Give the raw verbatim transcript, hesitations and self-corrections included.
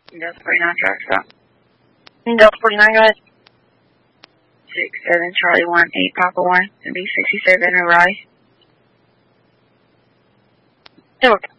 Delta forty-nine, track stop. Delta forty-nine, go ahead. six seven Charlie one eight Papa one, and B sixty-seven, arise. Yeah, okay.